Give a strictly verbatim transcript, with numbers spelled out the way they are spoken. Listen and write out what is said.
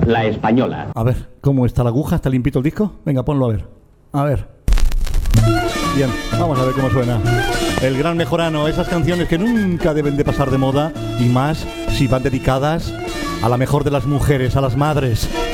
La Española. A ver, ¿cómo está la aguja? ¿Está limpito el disco? Venga, ponlo a ver. A ver. Bien, vamos a ver cómo suena. El Gran Mejorano, esas canciones que nunca deben de pasar de moda, y más si van dedicadas a la mejor de las mujeres, a las madres.